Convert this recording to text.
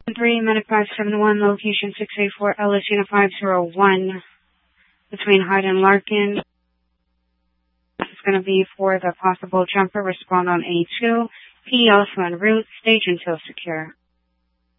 3, Medic 571, location 684, LS Unit 501, between Hyde and Larkin. This is going to be for the possible jumper. Respond on A2. P also en route. Stage until secure.